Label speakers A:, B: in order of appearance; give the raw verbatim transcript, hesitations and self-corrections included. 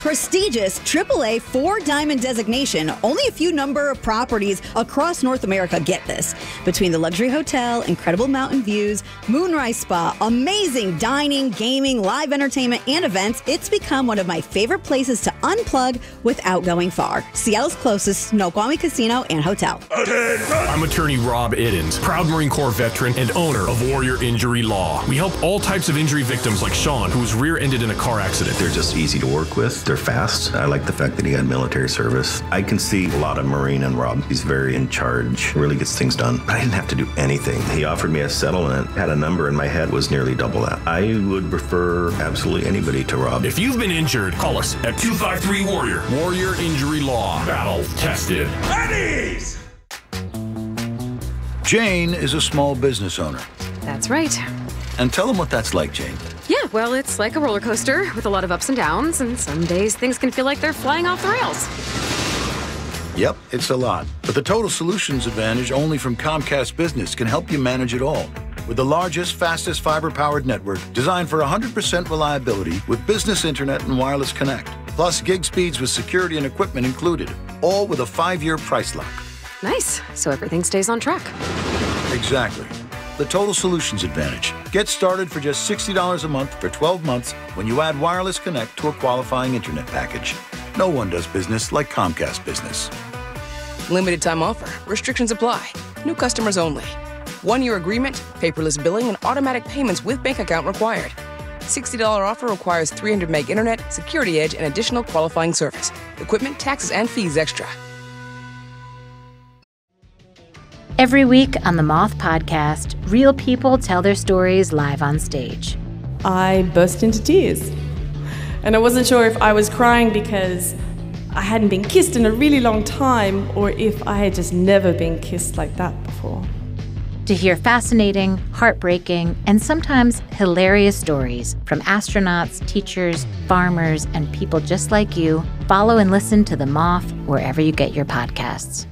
A: Prestigious triple A four-diamond designation. Only a few number of properties across North America get this. Between the luxury hotel, incredible mountain views, Moonrise Spa, amazing dining, gaming, live entertainment, and events, it's become one of my favorite places to unplug without going far. Seattle's closest Snoqualmie Casino and Hotel.
B: I'm attorney Rob Iddens, proud Marine Corps veteran and owner of Warrior Injury Law. We help all types of injury victims like Sean, who was rear-ended in a car accident.
C: They're just easy to work with. They're fast. I like the fact that he had military service. I can see a lot of Marine in Rob. He's very in charge, really gets things done. But I didn't have to do anything. He offered me a settlement, had a number in my head, was nearly double that. I would refer absolutely anybody to Rob.
B: If you've been injured, call us at two five three Warrior. Warrior Injury Law. Battle tested. Eddie's!
D: Jane is a small business owner.
E: That's right.
D: And tell them what that's like, Jane.
E: Yeah, well, it's like a roller coaster with a lot of ups and downs, and some days things can feel like they're flying off the rails.
D: Yep, it's a lot. But the Total Solutions Advantage only from Comcast Business can help you manage it all. With the largest, fastest fiber-powered network designed for one hundred percent reliability with business internet and wireless connect. Plus gig speeds with security and equipment included. All with a five-year price lock.
E: Nice. So everything stays on track.
D: Exactly. The Total Solutions Advantage. Get started for just sixty dollars a month for twelve months when you add Wireless Connect to a qualifying internet package. No one does business like Comcast Business.
F: Limited time offer. Restrictions apply. New customers only. One-year agreement, paperless billing, and automatic payments with bank account required. sixty dollars offer requires three hundred meg internet, security edge, and additional qualifying service. Equipment, taxes, and fees extra.
G: Every week on the Moth Podcast, real people tell their stories live on stage.
H: I burst into tears. And I wasn't sure if I was crying because I hadn't been kissed in a really long time or if I had just never been kissed like that before.
G: To hear fascinating, heartbreaking, and sometimes hilarious stories from astronauts, teachers, farmers, and people just like you, follow and listen to The Moth wherever you get your podcasts.